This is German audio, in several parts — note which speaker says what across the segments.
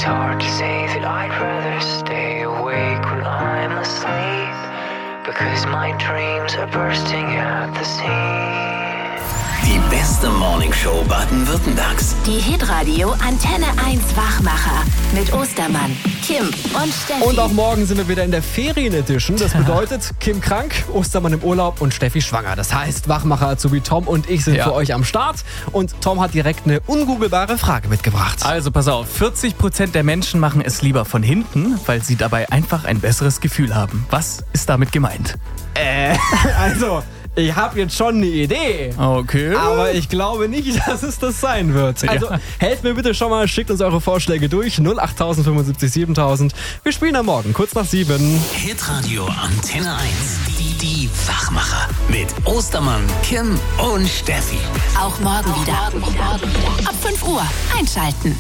Speaker 1: It's hard to say that I'd rather stay awake when I'm asleep, because my dreams are bursting at the seams.
Speaker 2: Die beste Morningshow Baden-Württembergs.
Speaker 3: Die Hitradio Antenne 1 Wachmacher mit Ostermann, Kim und Steffi.
Speaker 4: Und auch morgen sind wir wieder in der Ferien-Edition. Das bedeutet, Kim krank, Ostermann im Urlaub und Steffi schwanger. Das heißt, Wachmacher-Azubi Tom und ich sind für euch am Start. Und Tom hat direkt eine ungoogelbare Frage mitgebracht.
Speaker 5: Also pass auf, 40% der Menschen machen es lieber von hinten, weil sie dabei einfach ein besseres Gefühl haben. Was ist damit gemeint?
Speaker 4: Also... Ich habe jetzt schon eine Idee.
Speaker 5: Okay.
Speaker 4: Aber ich glaube nicht, dass es das sein wird. Also helft mir bitte schon mal, schickt uns eure Vorschläge durch. 08000 75 7000. Wir spielen am Morgen, kurz nach 7.
Speaker 2: Hitradio Antenne 1. Die Wachmacher. Mit Ostermann, Kim und Steffi.
Speaker 3: Auch morgen wieder. Ab 5 Uhr einschalten.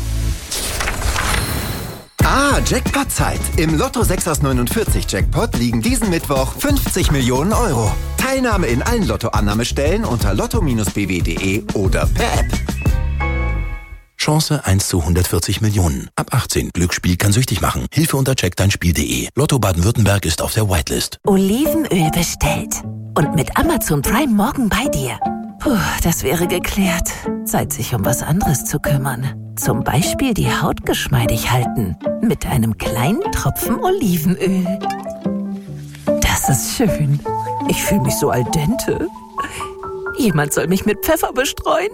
Speaker 6: Jackpot-Zeit. Im Lotto 6 aus 49 Jackpot liegen diesen Mittwoch 50 Millionen Euro. Teilnahme in allen Lotto-Annahmestellen unter lotto-bw.de oder per App.
Speaker 7: Chance 1 zu 140 Millionen. Ab 18. Glücksspiel kann süchtig machen. Hilfe unter checkdeinspiel.de. Lotto Baden-Württemberg ist auf der Whitelist.
Speaker 3: Olivenöl bestellt. Und mit Amazon Prime morgen bei dir. Puh, das wäre geklärt. Zeit, sich um was anderes zu kümmern. Zum Beispiel die Haut geschmeidig halten. Mit einem kleinen Tropfen Olivenöl. Das ist schön. Ich fühle mich so al dente. Jemand soll mich mit Pfeffer bestreuen.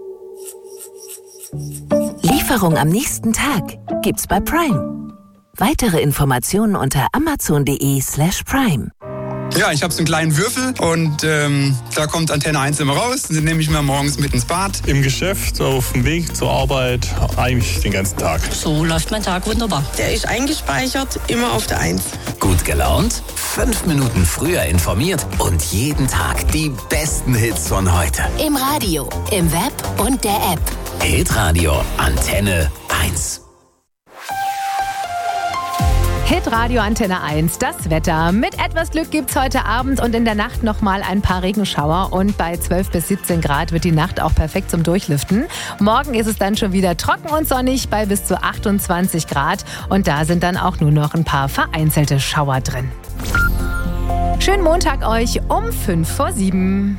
Speaker 3: Lieferung am nächsten Tag gibt's bei Prime. Weitere Informationen unter amazon.de/prime.
Speaker 8: Ja, ich habe so einen kleinen Würfel und da kommt Antenne 1 immer raus. Den nehme ich mir morgens mit ins Bad.
Speaker 9: Im Geschäft, auf dem Weg zur Arbeit, eigentlich den ganzen Tag.
Speaker 10: So läuft mein Tag wunderbar.
Speaker 11: Der ist eingespeichert, immer auf der 1.
Speaker 2: Gut gelaunt, 5 Minuten früher informiert und jeden Tag die besten Hits von heute.
Speaker 3: Im Radio, im Web und der App.
Speaker 2: Hitradio Antenne 1.
Speaker 12: Hitradio Antenne 1, das Wetter. Mit etwas Glück gibt's heute Abend und in der Nacht nochmal ein paar Regenschauer. Und bei 12 bis 17 Grad wird die Nacht auch perfekt zum Durchlüften. Morgen ist es dann schon wieder trocken und sonnig bei bis zu 28 Grad. Und da sind dann auch nur noch ein paar vereinzelte Schauer drin. Schönen Montag euch um 6:55.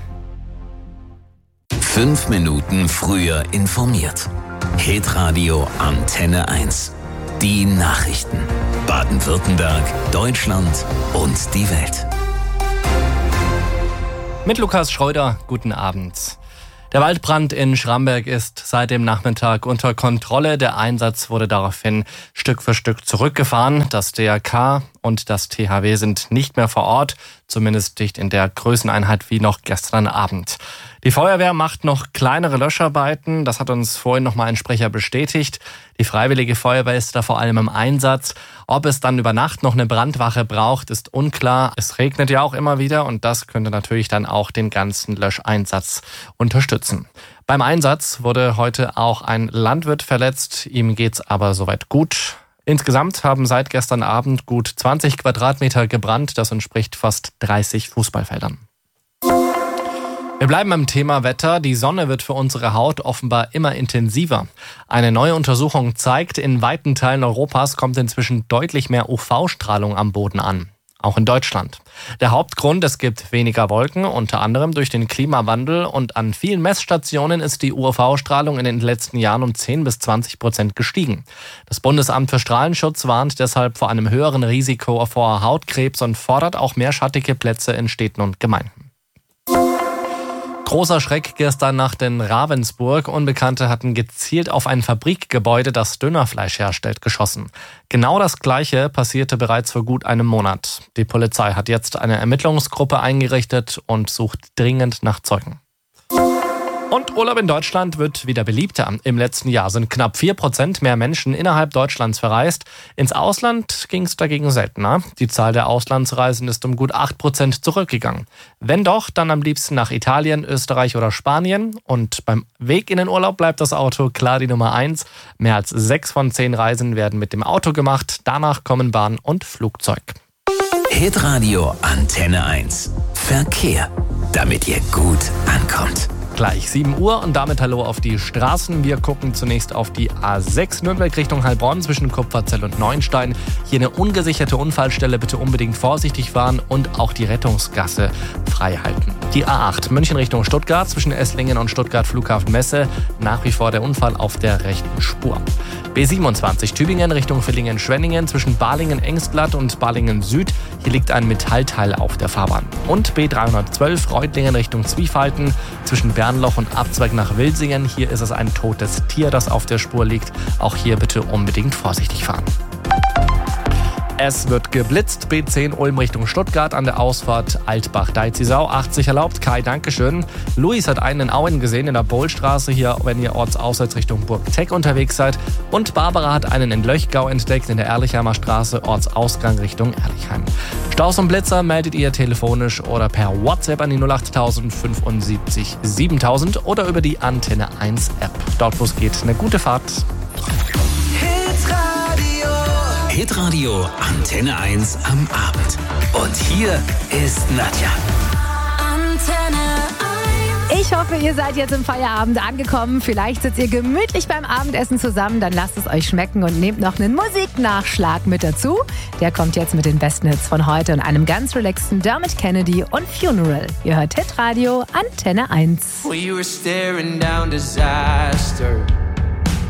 Speaker 2: 5 Minuten früher informiert. Hitradio Antenne 1. Die Nachrichten. Baden-Württemberg, Deutschland und die Welt.
Speaker 5: Mit Lukas Schreuder, guten Abend. Der Waldbrand in Schramberg ist seit dem Nachmittag unter Kontrolle. Der Einsatz wurde daraufhin Stück für Stück zurückgefahren. Das DRK und das THW sind nicht mehr vor Ort, zumindest nicht in der Größeneinheit wie noch gestern Abend. Die Feuerwehr macht noch kleinere Löscharbeiten. Das hat uns vorhin nochmal ein Sprecher bestätigt. Die Freiwillige Feuerwehr ist da vor allem im Einsatz. Ob es dann über Nacht noch eine Brandwache braucht, ist unklar. Es regnet ja auch immer wieder und das könnte natürlich dann auch den ganzen Löscheinsatz unterstützen. Beim Einsatz wurde heute auch ein Landwirt verletzt. Ihm geht's aber soweit gut. Insgesamt haben seit gestern Abend gut 20 Quadratmeter gebrannt. Das entspricht fast 30 Fußballfeldern. Wir bleiben beim Thema Wetter. Die Sonne wird für unsere Haut offenbar immer intensiver. Eine neue Untersuchung zeigt, in weiten Teilen Europas kommt inzwischen deutlich mehr UV-Strahlung am Boden an. Auch in Deutschland. Der Hauptgrund, es gibt weniger Wolken, unter anderem durch den Klimawandel. Und an vielen Messstationen ist die UV-Strahlung in den letzten Jahren um 10-20% gestiegen. Das Bundesamt für Strahlenschutz warnt deshalb vor einem höheren Risiko vor Hautkrebs und fordert auch mehr schattige Plätze in Städten und Gemeinden. Großer Schreck gestern Nacht in Ravensburg. Unbekannte hatten gezielt auf ein Fabrikgebäude, das Dönerfleisch herstellt, geschossen. Genau das Gleiche passierte bereits vor gut einem Monat. Die Polizei hat jetzt eine Ermittlungsgruppe eingerichtet und sucht dringend nach Zeugen. Und Urlaub in Deutschland wird wieder beliebter. Im letzten Jahr sind knapp 4% mehr Menschen innerhalb Deutschlands verreist. Ins Ausland ging es dagegen seltener. Die Zahl der Auslandsreisen ist um gut 8% zurückgegangen. Wenn doch, dann am liebsten nach Italien, Österreich oder Spanien. Und beim Weg in den Urlaub bleibt das Auto klar die Nummer 1. Mehr als 6 von 10 Reisen werden mit dem Auto gemacht. Danach kommen Bahn und Flugzeug.
Speaker 2: Hitradio Antenne 1. Verkehr. Damit ihr gut ankommt.
Speaker 5: Gleich 7 Uhr und damit hallo auf die Straßen. Wir gucken zunächst auf die A6 Nürnberg Richtung Heilbronn zwischen Kupferzell und Neuenstein. Hier eine ungesicherte Unfallstelle, bitte unbedingt vorsichtig fahren und auch die Rettungsgasse frei halten. Die A8 München Richtung Stuttgart zwischen Esslingen und Stuttgart Flughafen Messe. Nach wie vor der Unfall auf der rechten Spur. B27 Tübingen Richtung Villingen-Schwenningen zwischen Balingen-Engstblatt und Balingen-Süd. Hier liegt ein Metallteil auf der Fahrbahn. Und B312 Reutlingen Richtung Zwiefalten zwischen Bernloch und Abzweig nach Wilsingen. Hier ist es ein totes Tier, das auf der Spur liegt. Auch hier bitte unbedingt vorsichtig fahren. Es wird geblitzt. B10 Ulm Richtung Stuttgart an der Ausfahrt Altbach-Deizisau. 80 erlaubt. Kai, dankeschön. Luis hat einen in Auen gesehen in der Bohlstraße hier, wenn ihr ortsauswärts Richtung Burgteck unterwegs seid. Und Barbara hat einen in Löchgau entdeckt in der Erlichheimer Straße, Ortsausgang Richtung Erlichheim. Staus und Blitzer meldet ihr telefonisch oder per WhatsApp an die 08000 75 7000 oder über die Antenne 1 App. Dort, wo es geht, eine gute Fahrt.
Speaker 2: Hitradio Antenne 1 am Abend. Und hier ist Nadja.
Speaker 12: Antenne 1. Ich hoffe, ihr seid jetzt im Feierabend angekommen. Vielleicht sitzt ihr gemütlich beim Abendessen zusammen. Dann lasst es euch schmecken und nehmt noch einen Musiknachschlag mit dazu. Der kommt jetzt mit den besten Hits von heute und einem ganz relaxten Dermot Kennedy und Funeral. Ihr hört Hitradio Antenne 1.
Speaker 10: We were staring down disaster.